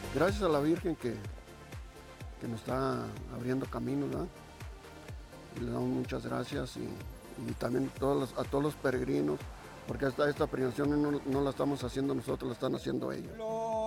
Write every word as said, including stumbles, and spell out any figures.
Gracias a la Virgen que, que nos está abriendo caminos, ¿verdad? Y le damos muchas gracias y, y también todos los, a todos los peregrinos, porque esta, esta peregrinación no, no la estamos haciendo nosotros, la están haciendo ellos.